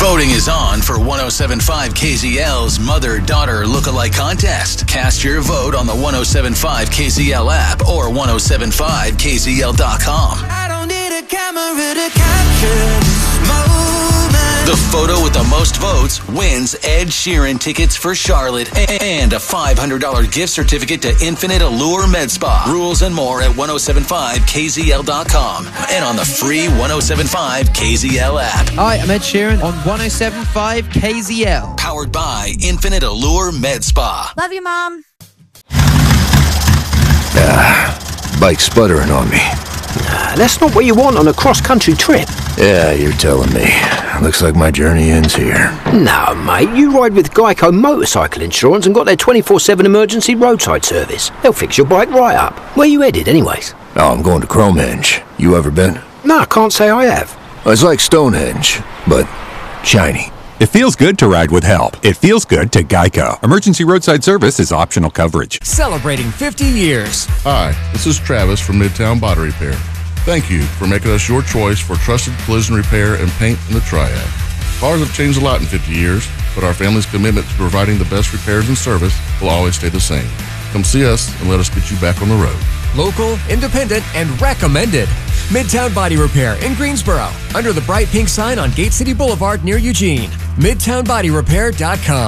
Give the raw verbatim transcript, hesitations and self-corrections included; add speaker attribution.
Speaker 1: Voting is on for one oh seven point five K Z L's Mother-Daughter Lookalike Contest. Cast your vote on the one oh seven point five K Z L app or ten seventy-five K Z L dot com.
Speaker 2: I don't need a camera to capture this moment.
Speaker 1: The photo with the most votes wins Ed Sheeran tickets for Charlotte and a five hundred dollars gift certificate to Infinite Allure Med Spa. Rules and more at ten seventy-five K Z L dot com and on the free ten seventy-five K Z L app.
Speaker 3: Hi, I'm Ed Sheeran on ten seventy-five K Z L.
Speaker 1: Powered by Infinite Allure Med Spa.
Speaker 4: Love you, Mom.
Speaker 5: Ah, bike sputtering on me.
Speaker 6: Nah, that's not what you want on a cross-country trip.
Speaker 5: Yeah, you're telling me. Looks like my journey ends here.
Speaker 6: No, mate, you ride with Geico Motorcycle Insurance and got their twenty-four seven emergency roadside service. They'll fix your bike right up. Where you headed, anyways?
Speaker 5: Oh, I'm going to Cromenge. You ever been?
Speaker 6: No, I can't say I have.
Speaker 5: It's like Stonehenge, but shiny.
Speaker 7: It feels good to ride with help. It feels good to Geico. Emergency roadside service is optional coverage.
Speaker 8: Celebrating fifty years.
Speaker 9: Hi, this is Travis from Midtown Body Repair. Thank you for making us your choice for trusted collision repair and paint in the Triad. Cars have changed a lot in fifty years, but our family's commitment to providing the best repairs and service will always stay the same. Come see us and let us get you back on the road.
Speaker 8: Local, independent, and recommended. Midtown Body Repair in Greensboro, under the bright pink sign on Gate City Boulevard near Eugene. midtown body repair dot com.